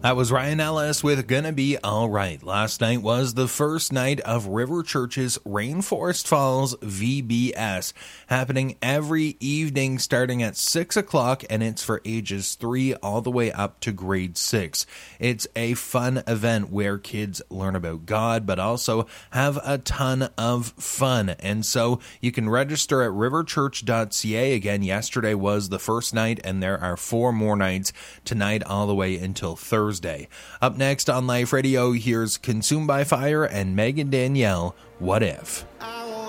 That was Ryan Ellis with Gonna Be Alright. Last night was the first night of River Church's Rainforest Falls VBS, happening every evening starting at 6 o'clock, and it's for ages 3 all the way up to grade 6. It's a fun event where kids learn about God, but also have a ton of fun. And so you can register at riverchurch.ca. Again, yesterday was the first night, and there are 4 more nights tonight all the way until Thursday. Up next on Life Radio, here's Consumed by Fire and Megan Danielle, What If?